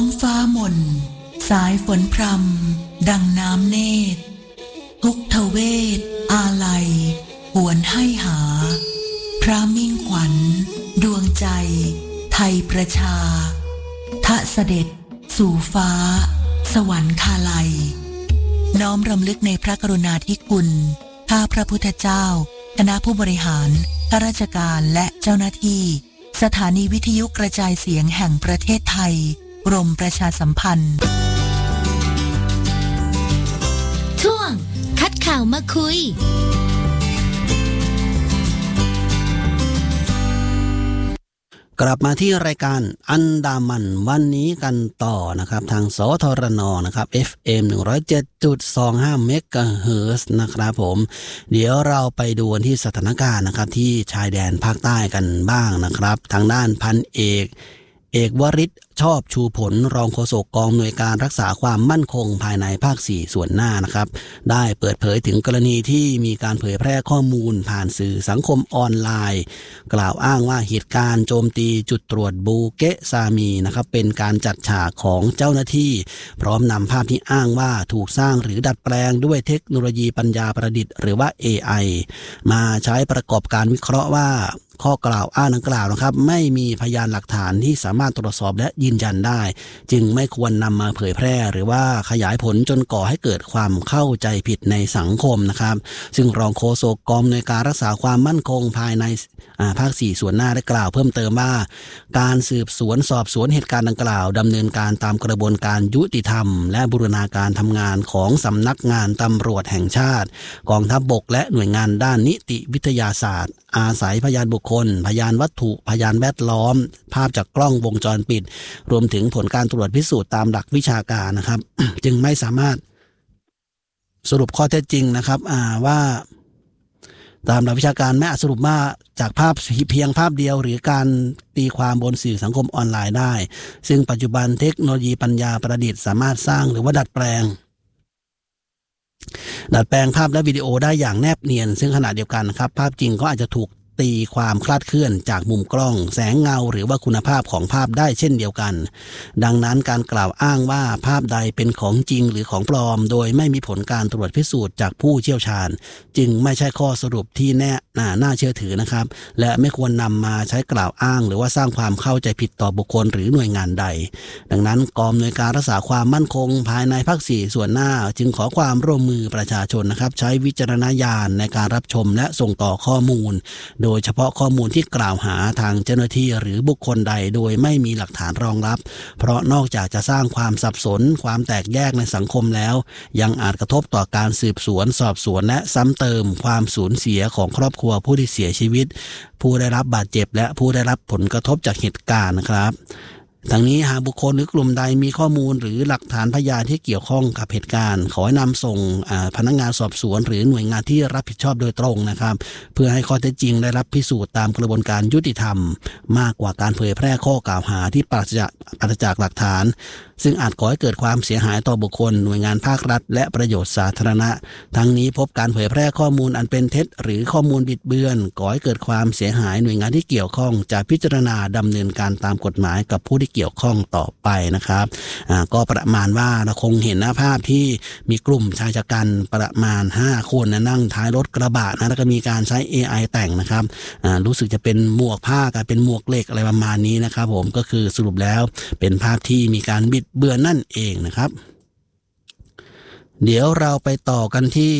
ฟ้าหม่นสายฝนพรำดังน้ำเนตรทุกทเวศอาลัยหวนให้หาพระมิ่งขวัญดวงใจไทยประชาทะเสด็จสู่ฟ้าสวรรคาลัยน้อมรำลึกในพระกรุณาธิคุณข้าพระพุทธเจ้าคณะผู้บริหารข้าราชการและเจ้าหน้าที่สถานีวิทยุกระจายเสียงแห่งประเทศไทยกรมประชาสัมพันธ์ช่วงคัดข่าวมาคุยกลับมาที่รายการอันดามันวันนี้กันต่อนะครับทางสทรนนะครับ FM 107.25 เมกะเฮิรตซ์นะครับผมเดี๋ยวเราไปดูที่สถานการณ์นะครับที่ชายแดนภาคใต้กันบ้างนะครับทางด้านพันเอกวริศชอบชูผลรองโฆษกกองหน่วยการรักษาความมั่นคงภายในภาค4ส่วนหน้านะครับได้เปิดเผยถึงกรณีที่มีการเผยแพร่ข้อมูลผ่านสื่อสังคมออนไลน์กล่าวอ้างว่าเหตุการณ์โจมตีจุดตรวจบูเกะซามีนะครับเป็นการจัดฉากของเจ้าหน้าที่พร้อมนำภาพที่อ้างว่าถูกสร้างหรือดัดแปลงด้วยเทคโนโลยีปัญญาประดิษฐ์หรือว่า AI มาใช้ประกอบการวิเคราะห์ว่าข้อกล่าวอ้างดังกล่าวนะครับไม่มีพยานหลักฐานที่สามารถตรวจสอบและยืนยันได้จึงไม่ควรนำมาเผยแพร่หรือว่าขยายผลจนก่อให้เกิดความเข้าใจผิดในสังคมนะครับซึ่งรองโฆษกกองหน่วยการรักษาความมั่นคงภายในภาค4ส่วนหน้าได้กล่าวเพิ่มเติมว่าการสืบสวนสอบสวนเหตุการณ์ดังกล่าวดำเนินการตามกระบวนการยุติธรรมและบูรณาการทำงานของสำนักงานตำรวจแห่งชาติกองทัพบกและหน่วยงานด้านนิติวิทยาศาสตร์อาศัยพยานบุคคลพยานวัตถุพยานแวดล้อมภาพจากกล้องวงจรปิดรวมถึงผลการตรวจพิสูจน์ตามหลักวิชาการนะครับ จึงไม่สามารถสรุปข้อเท็จจริงนะครับว่าตามหลักวิชาการไม่อาจสรุปว่าจากภาพเพียงภาพเดียวหรือการตีความบนสื่อสังคมออนไลน์ได้ซึ่งปัจจุบันเทคโนโลยีปัญญาประดิษฐ์สามารถสร้างหรือว่าดัดแปลงภาพและวิดีโอได้อย่างแนบเนียนซึ่งขณะเดียวกันนะครับภาพจริงก็อาจจะถูกตีความคลาดเคลื่อนจากมุมกล้องแสงเงาหรือว่าคุณภาพของภาพได้เช่นเดียวกันดังนั้นการกล่าวอ้างว่าภาพใดเป็นของจริงหรือของปลอมโดยไม่มีผลการตรวจพิสูจน์จากผู้เชี่ยวชาญจึงไม่ใช่ข้อสรุปที่น่าเชื่อถือนะครับและไม่ควรนำมาใช้กล่าวอ้างหรือว่าสร้างความเข้าใจผิดต่อบุคคลหรือหน่วยงานใดดังนั้นกองหน่วยการรักษาความมั่นคงภายในภาค4ส่วนหน้าจึงขอความร่วมมือประชาชนนะครับใช้วิจารณญาณในการรับชมและส่งต่อข้อมูลโดยเฉพาะข้อมูลที่กล่าวหาทางเจ้าหน้าที่หรือบุคคลใดโดยไม่มีหลักฐานรองรับเพราะนอกจากจะสร้างความสับสนความแตกแยกในสังคมแล้วยังอาจกระทบต่อการสืบสวนสอบสวนและซ้ำเติมความสูญเสียของครอบครัวผู้ที่เสียชีวิตผู้ได้รับบาดเจ็บและผู้ได้รับผลกระทบจากเหตุการณ์นะครับทั้งนี้หากบุคคลหรือกลุ่มใดมีข้อมูลหรือหลักฐานพยานที่เกี่ยวข้องกับเหตุการณ์ขอให้นำส่งพนักงานสอบสวนหรือหน่วยงานที่รับผิดชอบโดยตรงนะครับเพื่อให้ข้อเท็จจริงได้รับพิสูจน์ตามกระบวนการยุติธรรมมากกว่าการเผยแพร่ข้อกล่าวหาที่ปราศจากหลักฐานซึ่งอาจก่อให้เกิดความเสียหายต่อบุคคลหน่วยงานภาครัฐและประโยชน์สาธารณะทั้งนี้พบการเผยแพร่ข้อมูลอันเป็นเท็จหรือข้อมูลบิดเบือนก่อให้เกิดความเสียหายหน่วยงานที่เกี่ยวข้องจะพิจารณาดำเนินการตามกฎหมายกับผู้ที่เกี่ยวข้องต่อไปนะครับก็ประมาณว่าเราคงเห็นภาพที่มีกลุ่มชายชะกันประมาณ5คนนั่งท้ายรถกระบะนะแล้วก็มีการใช้ AI แต่งนะครับรู้สึกจะเป็นหมวกผ้ากลายเป็นหมวกเหล็กอะไรประมาณนี้นะครับผมก็คือสรุปแล้วเป็นภาพที่มีการบิดเบือนนั่นเองนะครับเดี๋ยวเราไปต่อกันที่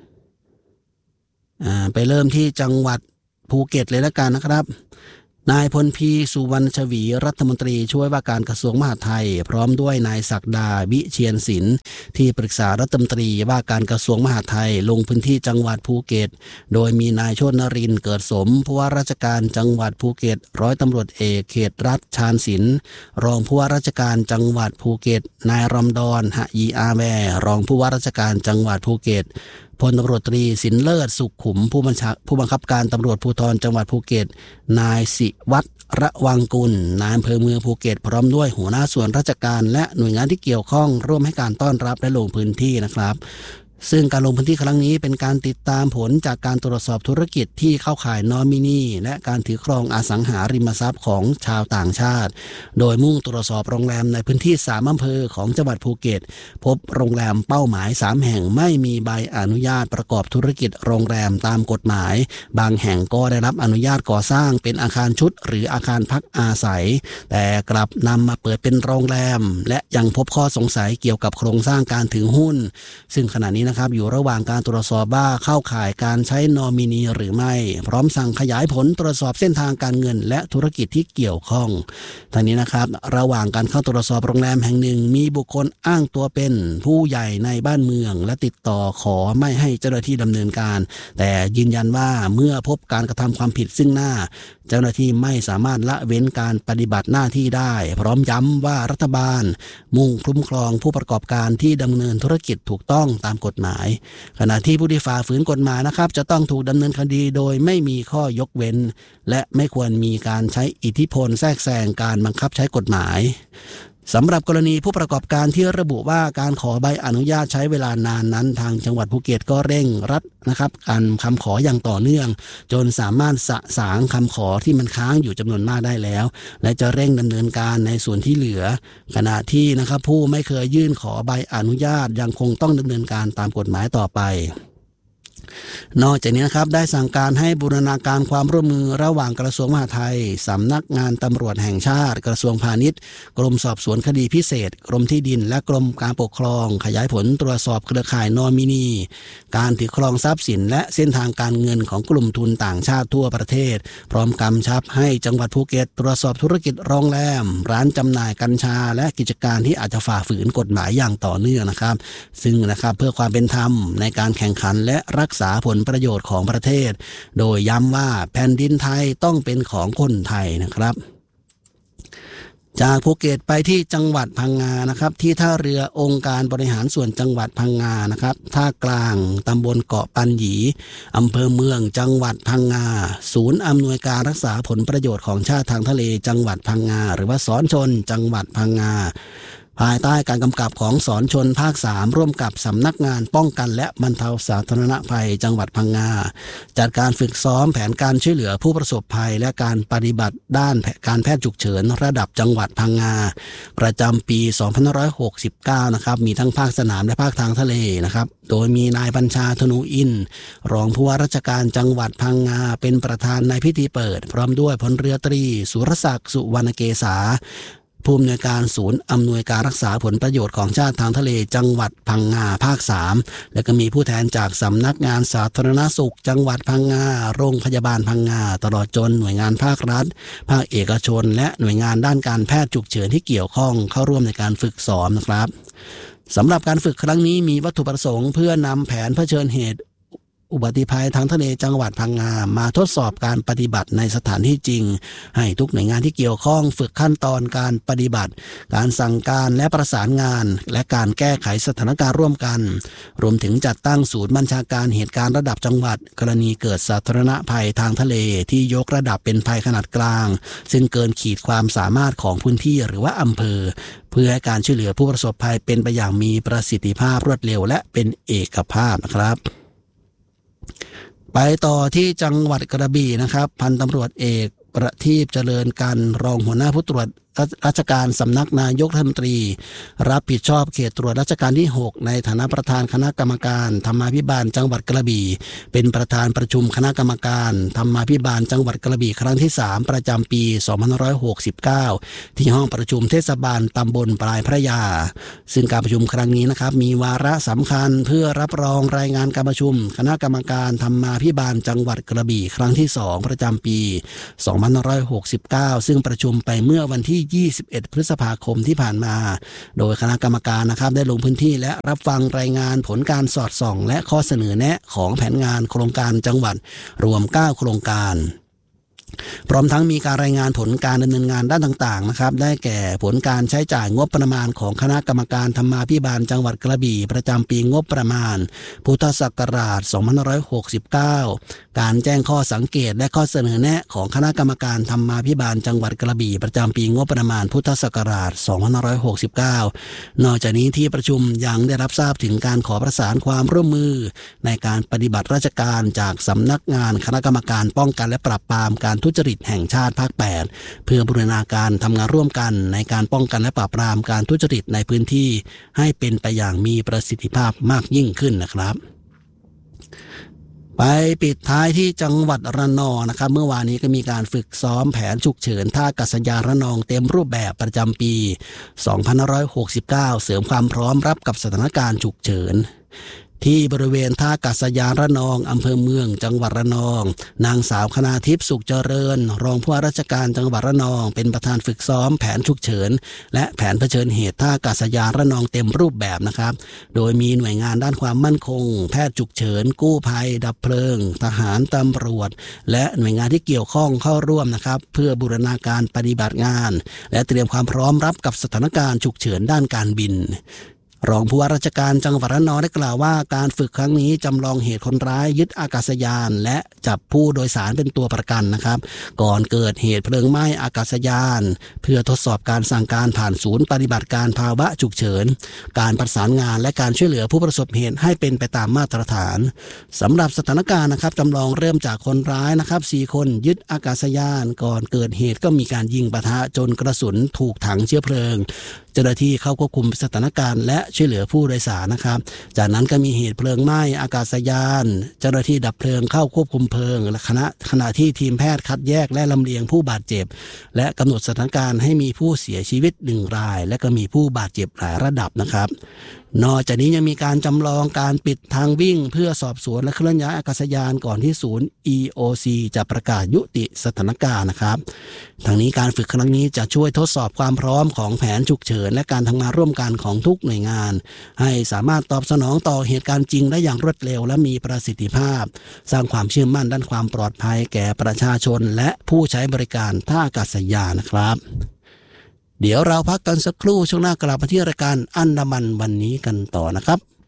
ไปเริ่มที่จังหวัดภูเก็ตเลยแล้วกันนะครับนายพลพีสุวรรณชวีรัฐมนตรีช่วยว่าการกระทรวงมหาดไทยพร้อมด้วยนายศักดาวิเชียรศิลป์ที่ปรึกษารัฐมนตรีว่าการกระทรวงมหาดไทยลงพื้นที่จังหวัดภูเก็ตโดยมีนายโชตินรินทร์เกิดสมผู้ว่าราชการจังหวัดภูเก็ตร้อยตำรวจเอกเขตรัฐชาญศิลป์รองผู้ว่าราชการจังหวัดภูเก็ตนายรอมฎอนหะยีอาแวรองผู้ว่าราชการจังหวัดภูเก็ตพลตำรวจตรีสินเลิศสุขขุมผู้บังคับการตำรวจภูธรจังหวัดภูเก็ตนายศิวัฒน์ระวังกุลนายอำเภอเมืองภูเก็ตพร้อมด้วยหัวหน้าส่วนราชการและหน่วยงานที่เกี่ยวข้องร่วมให้การต้อนรับและลงพื้นที่นะครับซึ่งการลงพื้นที่ครั้งนี้เป็นการติดตามผลจากการตรวจสอบธุรกิจที่เข้าข่ายนอมินีและการถือครองอสังหาริมทรัพย์ของชาวต่างชาติโดยมุ่งตรวจสอบโรงแรมในพื้นที่3อำเภอของจังหวัดภูเก็ตพบโรงแรมเป้าหมาย3แห่งไม่มีใบอนุญาตประกอบธุรกิจโรงแรมตามกฎหมายบางแห่งก็ได้รับอนุญาตก่อสร้างเป็นอาคารชุดหรืออาคารพักอาศัยแต่กลับนำมาเปิดเป็นโรงแรมและยังพบข้อสงสัยเกี่ยวกับโครงสร้างการถือหุ้นซึ่งขณะนี้นะครับอยู่ระหว่างการตรวจสอบว่าเข้าข่ายการใช้นอมินีหรือไม่พร้อมสั่งขยายผลตรวจสอบเส้นทางการเงินและธุรกิจที่เกี่ยวข้องทางนี้นะครับระหว่างการเข้าตรวจสอบโรงแรมแห่งหนึ่งมีบุคคลอ้างตัวเป็นผู้ใหญ่ในบ้านเมืองและติดต่อขอไม่ให้เจ้าหน้าที่ดำเนินการแต่ยืนยันว่าเมื่อพบการกระทำความผิดซึ่งหน้าเจ้าหน้าที่ไม่สามารถละเว้นการปฏิบัติหน้าที่ได้พร้อมย้ำว่ารัฐบาลมุ่งคุ้มครองผู้ประกอบการที่ดำเนินธุรกิจถูกต้องตามกฎหมายขณะที่ผู้ที่ฝ่าฝืนกฎหมายนะครับจะต้องถูกดำเนินคดีโดยไม่มีข้อยกเว้นและไม่ควรมีการใช้อิทธิพลแทรกแซงการบังคับใช้กฎหมายสำหรับกรณีผู้ประกอบการที่ระบุว่าการขอใบอนุญาตใช้เวลานานนั้นทางจังหวัดภูเก็ตก็เร่งรัดนะครับการคำขออย่างต่อเนื่องจนสามารถสะสางคำขอที่มันค้างอยู่จำนวนมากได้แล้วและจะเร่งดำเนินการในส่วนที่เหลือขณะที่นะครับผู้ไม่เคยยื่นขอใบอนุญาตยังคงต้องดำเนินการตามกฎหมายต่อไปนอกจากนี้นะครับได้สั่งการให้บูรณาการความร่วมมือระหว่างกระทรวงมหาดไทยสำนักงานตำรวจแห่งชาติกระทรวงพาณิชย์กรมสอบสวนคดีพิเศษกรมที่ดินและกรมการปกครองขยายผลตรวจสอบเครือข่ายนอมินีการถือครองทรัพย์สินและเส้นทางการเงินของกลุ่มทุนต่างชาติทั่วประเทศพร้อมกำชับให้จังหวัดภูเก็ตตรวจสอบธุรกิจโรงแรมร้านจำหน่ายกัญชาและกิจการที่อาจจะฝ่าฝืนกฎหมายอย่างต่อเนื่องนะครับซึ่งนะครับเพื่อความเป็นธรรมในการแข่งขันและรักษาผลประโยชน์ของประเทศโดยย้ำว่าแผ่นดินไทยต้องเป็นของคนไทยนะครับจากภูเก็ตไปที่จังหวัดพังงานะครับที่ท่าเรือองค์การบริหารส่วนจังหวัดพังงานะครับท่ากลางตำบลเกาะปันหยีอำเภอเมืองจังหวัดพังงาศูนย์อำนวยการรักษาผลประโยชน์ของชาติทางทะเลจังหวัดพังงาหรือว่าศรชนจังหวัดพังงาภายใต้การกำกับของศรชนภาค3ร่วมกับสำนักงานป้องกันและบรรเทาสาธารณภัยจังหวัดพังงาจัดการฝึกซ้อมแผนการช่วยเหลือผู้ประสบภัยและการปฏิบัติด้านการแพทย์ฉุกเฉินระดับจังหวัดพังงาประจำปี2569นะครับมีทั้งภาคสนามและภาคทางทะเลนะครับโดยมีนายบัญชาธนูอินรองผู้ว่าราชการจังหวัดพังงาเป็นประธานในพิธีเปิดพร้อมด้วยพลเรือตรีสุรศักดิ์สุวรรณเกษาผู้อำนวยการศูนย์อำนวยการรักษาผลประโยชน์ของชาติทางทะเลจังหวัดพังงาภาค3และก็มีผู้แทนจากสำนักงานสาธารณสุขจังหวัดพังงาโรงพยาบาลพังงาตลอดจนหน่วยงานภาครัฐภาคเอกชนและหน่วยงานด้านการแพทย์ฉุกเฉินที่เกี่ยวข้องเข้าร่วมในการฝึกซ้อมนะครับสำหรับการฝึกครั้งนี้มีวัตถุประสงค์เพื่อนำแผนเผชิญเหตุอุบัติภัยทางทะเลจังหวัดพังงามาทดสอบการปฏิบัติในสถานที่จริงให้ทุกหน่วยงานที่เกี่ยวข้องฝึกขั้นตอนการปฏิบัติการสั่งการและประสานงานและการแก้ไขสถานการณ์ร่วมกันรวมถึงจัดตั้งศูนย์บัญชาการเหตุการณ์ระดับจังหวัดกรณีเกิดสาธารณภัยทางทะเลที่ยกระดับเป็นภัยขนาดกลางซึ่งเกินขีดความสามารถของพื้นที่หรือว่าอำเภอเพื่อให้การช่วยเหลือผู้ประสบภัยเป็นไปอย่างมีประสิทธิภาพรวดเร็วและเป็นเอกภาพนะครับไปต่อที่จังหวัดกระบี่นะครับพันตำรวจเอกประทีปเจริญกันรองหัวหน้าผู้ตรวจราชการสำนักนายกรัฐมนตรีรับผิดชอบเขตตรวจราชการที่6ในฐานะประธานคณะกรรมการธรรมาภิบาลจังหวัดกระบี่เป็นประธานประชุมคณะกรรมการธรรมาภิบาลจังหวัดกระบี่ครั้งที่3ประจำปี2569ที่ห้องประชุมเทศบาลตำบลปลายพระยาซึ่งการประชุมครั้งนี้นะครับมีวาระสำคัญเพื่อรับรองรายงานการประชุมคณะกรรมการธรรมาภิบาลจังหวัดกระบี่ครั้งที่2ประจำปี2569ซึ่งประชุมไปเมื่อวันที่21 พฤษภาคมที่ผ่านมาโดยคณะกรรมการนะครับได้ลงพื้นที่และรับฟังรายงานผลการสอดส่องและข้อเสนอแนะของแผนงานโครงการจังหวัดรวม9โครงการพร้อมทั้งมีการรายงานผลการดำเนินงานด้านต่างๆนะครับได้แก่ผลการใช้จ่ายงบประมาณของคณะกรรมการธรรมาภิบาลจังหวัดกระบี่ประจำปีงบประมาณพุทธศักราช 2569 การแจ้งข้อสังเกตและข้อเสนอแนะของคณะกรรมการธรรมาภิบาลจังหวัดกระบี่ประจำปีงบประมาณพุทธศักราช 2569 นอกจากนี้ที่ประชุมยังได้รับทราบถึงการขอประสานความร่วมมือในการปฏิบัติราชการจากสำนักงานคณะกรรมการป้องกันและปราบปรามการทุจริตแห่งชาติภาค 8 เพื่อบูรณาการทำงานร่วมกันในการป้องกันและปราบปรามการทุจริตในพื้นที่ให้เป็นไปอย่างมีประสิทธิภาพมากยิ่งขึ้นนะครับไปปิดท้ายที่จังหวัดระนองนะครับเมื่อวานนี้ก็มีการฝึกซ้อมแผนฉุกเฉินท่าอากาศยานระนองเต็มรูปแบบประจำปี 2569 เสริมความพร้อมรับกับสถานการณ์ฉุกเฉินที่บริเวณท่าอากาศยานระนองอำเภอเมืองจังหวัดระนองนางสาวคณาทิพย์สุขเจริญรองผู้ว่าราชการจังหวัดระนองเป็นประธานฝึกซ้อมแผนฉุกเฉินและแผนเผชิญเหตุท่าอากาศยานระนองเต็มรูปแบบนะครับโดยมีหน่วยงานด้านความมั่นคงแพทย์ฉุกเฉินกู้ภัยดับเพลิงทหารตำรวจและหน่วยงานที่เกี่ยวข้องเข้าร่วมนะครับเพื่อบูรณาการปฏิบัติงานและเตรียมความพร้อมรับกับสถานการณ์ฉุกเฉินด้านการบินรองผู้ว่าราชการจังหวัดระนองได้กล่าวว่าการฝึกครั้งนี้จำลองเหตุคนร้ายยึดอากาศยานและจับผู้โดยสารเป็นตัวประกันนะครับก่อนเกิดเหตุเพลิงไหม้อากาศยานเพื่อทดสอบการสั่งการผ่านศูนย์ปฏิบัติการภาวะฉุกเฉินการประสานงานและการช่วยเหลือผู้ประสบเหตุให้เป็นไปตามมาตรฐานสำหรับสถานการณ์นะครับจำลองเริ่มจากคนร้ายนะครับ4 คนยึดอากาศยานก่อนเกิดเหตุก็มีการยิงปะทะจนกระสุนถูกถังเชื้อเพลิงเจ้าหน้าที่เข้าควบคุมสถานการณ์และช่วยเหลือผู้โดยสารนะครับจากนั้นก็มีเหตุเพลิงไหม้อากาศยานเจ้าหน้าที่ดับเพลิงเข้าควบคุมเพลิงและขณะที่ทีมแพทย์คัดแยกและลำเลียงผู้บาดเจ็บและกำหนดสถานการณ์ให้มีผู้เสียชีวิต1 รายและก็มีผู้บาดเจ็บหลายระดับนะครับนอกจากนี้ยังมีการจำลองการปิดทางวิ่งเพื่อสอบสวนและเคลื่อนย้ายอากาศยานก่อนที่ศูนย์ EOC จะประกาศยุติสถานการณ์นะครับทางนี้การฝึกครั้งนี้จะช่วยทดสอบความพร้อมของแผนฉุกเฉินและการทำงานร่วมกันของทุกหน่วยงานให้สามารถตอบสนองต่อเหตุการณ์จริงได้อย่างรวดเร็วและมีประสิทธิภาพสร้างความเชื่อมั่นด้านความปลอดภัยแก่ประชาชนและผู้ใช้บริการท่าอากาศยานนะครับเดี๋ยวเราพักกันสักครู่ช่วงหน้ากลับมาที่รายการอันดามันวันนี้กันต่อนะครับ